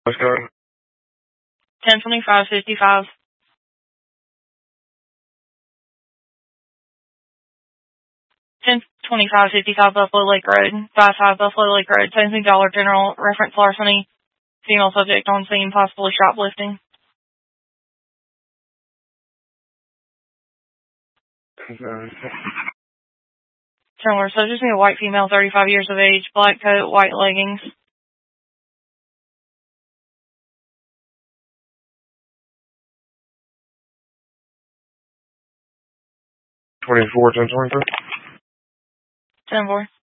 Let's go. 102555. 102555 Buffalo Lake Road. 55 Buffalo Lake Road. Tennessee Dollar General. Reference larceny. Female subject on scene, possibly shoplifting. Similar subject, a white female, 35 years of age, black coat, white leggings. 24, 1024. 10-4.